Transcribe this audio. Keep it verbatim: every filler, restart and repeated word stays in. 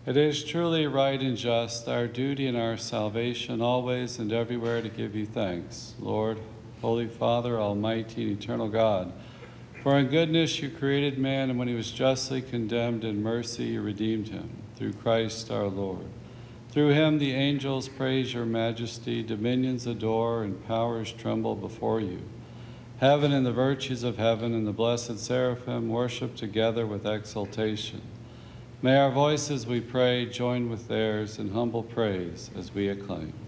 It is truly right and just, our duty and our salvation, always and everywhere to give you thanks, Lord, Holy Father, Almighty and eternal God. For in goodness you created man, and when he was justly condemned, in mercy you redeemed him, through Christ our Lord. Through him the angels praise your majesty, dominions adore, and powers tremble before you. Heaven and the virtues of heaven and the blessed seraphim worship together with exultation. May our voices, we pray, join with theirs in humble praise as we acclaim.